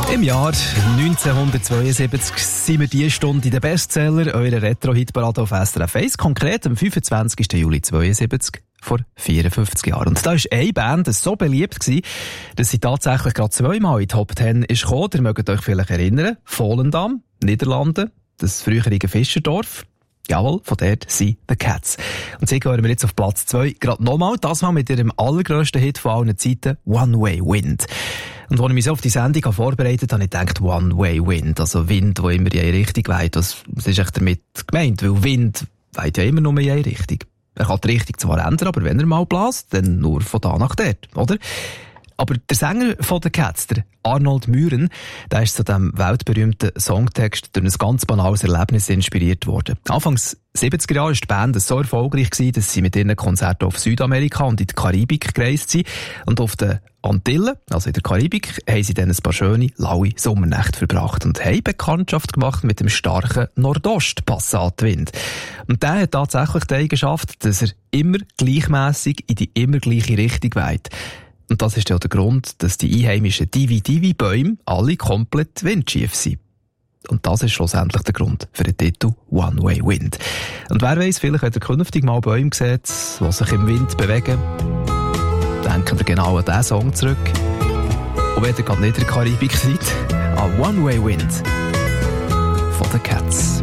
Im Jahr 1972 sind wir diese Stunde in den Bestseller, eurer Retro-Hitparade auf SRF 1, konkret am 25. Juli 1972, vor 54 Jahren. Und da war eine Band so beliebt gewesen, dass sie tatsächlich gerade zweimal in die Top 10 ist gekommen. Ihr mögt euch vielleicht erinnern, Volendam, Niederlande, das frühere Fischerdorf. Jawohl, von dort sind The Cats. Und sie hören wir jetzt auf Platz 2, gerade nochmal, das mal mit ihrem allergrössten Hit von allen Zeiten, One Way Wind. Und als ich mich so auf die Sendung vorbereitet habe, habe ich gedacht, One Way Wind, also Wind, der immer in eine Richtung weht. Was ist echt damit gemeint? Weil Wind weht ja immer nur in eine Richtung. Er kann die Richtung zwar ändern, aber wenn er mal bläst, dann nur von da nach dort, oder? Aber der Sänger von The Cats, der Arnold Mühren, der ist zu diesem weltberühmten Songtext durch ein ganz banales Erlebnis inspiriert worden. Anfangs 70er Jahre war die Band so erfolgreich, dass sie mit ihren Konzerten auf Südamerika und in die Karibik gereist sind. Und auf den Antillen, also in der Karibik, haben sie dann ein paar schöne, laue Sommernächte verbracht und haben Bekanntschaft gemacht mit dem starken Nordost-Passatwind. Und der hat tatsächlich die Eigenschaft, dass er immer gleichmässig in die immer gleiche Richtung weht. Und das ist ja der Grund, dass die einheimischen Divi-Divi-Bäume alle komplett windschief sind. Und das ist schlussendlich der Grund für den Titel One Way Wind. Und wer weiss, vielleicht, wenn ihr künftig mal Bäume seht, die sich im Wind bewegen, denken wir genau an diesen Song zurück. Und wenn ihr gerade nicht in der Karibik seid, an One Way Wind von The Cats.